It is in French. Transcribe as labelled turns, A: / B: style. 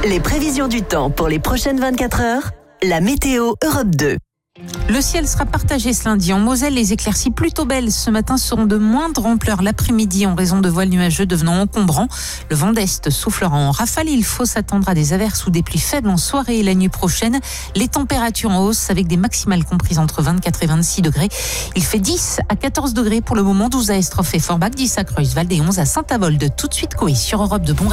A: Les prévisions du temps pour les prochaines 24 heures, la météo Europe 2.
B: Le ciel sera partagé ce lundi. En Moselle, les éclaircies plutôt belles ce matin seront de moindre ampleur l'après-midi en raison de voiles nuageux devenant encombrants. Le vent d'est soufflera en rafale. Il faut s'attendre à des averses ou des pluies faibles en soirée et la nuit prochaine. Les températures en hausse avec des maximales comprises entre 24 et 26 degrés. Il fait 10 à 14 degrés pour le moment. 12 à Estroff et Forbach, 10 à Creuswald et 11 à Saint-Avold. Tout de suite, Coé sur Europe 2. Bon